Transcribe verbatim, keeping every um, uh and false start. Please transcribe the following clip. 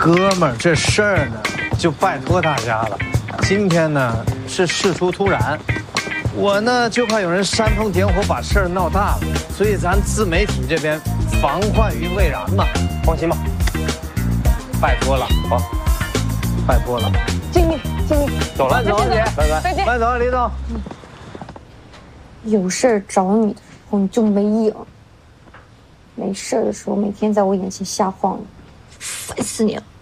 哥们儿，这事儿呢，就拜托大家了。今天呢是事出突然，我呢就怕有人煽风点火，把事儿闹大了，所以咱自媒体这边防患于未然嘛。放心吧，拜托了，好，拜托了。 经理，经理， 走了，走了，姐，拜拜， 再见， 慢走，李总。 有事儿找你的时候你就没影，没事儿的时候每天在我眼前瞎晃悠，烦死你了。